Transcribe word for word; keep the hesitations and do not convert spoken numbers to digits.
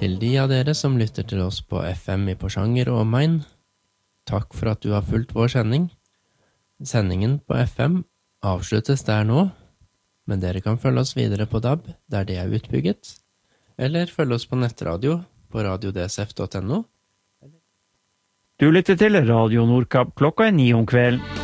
Til de av dere som lytter til oss på F M i Porsanger og omegn, takk for at du har fulgt vår sending. Sendingen på F M avsluttes der nå, men dere kan følge oss videre på D A B, der det er utbygget, eller følge oss på nettradio på radio d s f punktum n o. Du lytter til Radio Nordkapp klokka er ni om kvelden.